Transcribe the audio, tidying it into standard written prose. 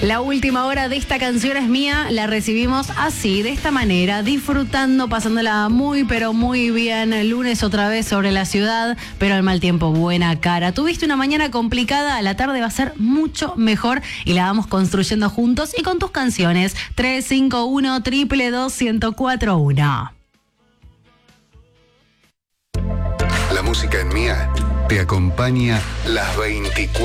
La última hora de esta canción es mía, la recibimos así, de esta manera, disfrutando, pasándola muy pero muy bien. El lunes otra vez sobre la ciudad, pero al mal tiempo buena cara. Tuviste una mañana complicada, la tarde va a ser mucho mejor y la vamos construyendo juntos y con tus canciones. 351-222-1041. La música en Mía te acompaña las 24